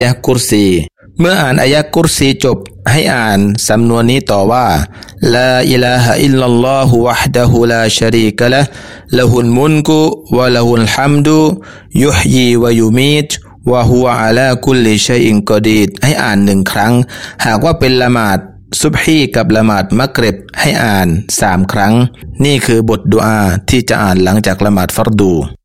ยะกุรซีเมื่ออ่านอายะกุรซีจบให้อ่านสำนวนนี้ต่อว่าลาอิลาฮะอิลลัลลอฮุวะฮ์ดะฮูลาชะรีกะละห์ละฮุลมุลกุวะละฮุลฮัมดุยุฮยีวะยุมีตวะฮุวะอะลาคุลลิชัยอินกอดีรให้อ่าน1ครั้งหากว่าเป็นละหมาดซุบฮีกับละหมาดมักริบให้อ่าน3ครั้งนี่คือบทดุอาที่จะอ่านหลังจากละหมาดฟัรดู